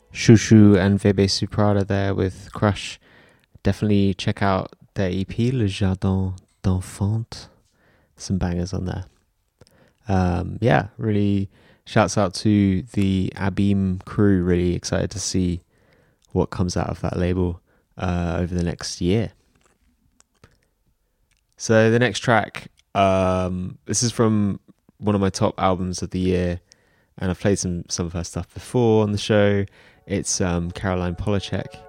Shushu and Bebe Suprada there with Crush. Definitely check out their EP, Le Jardin d'Enfant. Some bangers on there. Yeah, really shouts out to the Abeam crew. Really excited to see what comes out of that label over the next year. So the next track, this is from one of my top albums of the year, and I've played some of her stuff before on the show. It's Caroline Polachek,